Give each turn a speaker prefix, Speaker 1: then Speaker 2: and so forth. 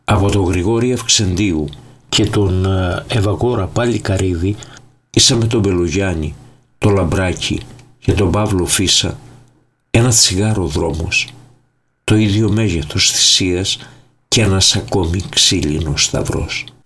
Speaker 1: Από τον Γρηγόρη Αυξεντίου και τον Ευαγόρα πάλι Καρύδη ίσα με τον Μπελογιάννη, το Λαμπράκι και τον Παύλο Φίσα ένα τσιγάρο δρόμος, το ίδιο μέγεθος θυσίας και ένας ακόμη ξύλινος σταυρός.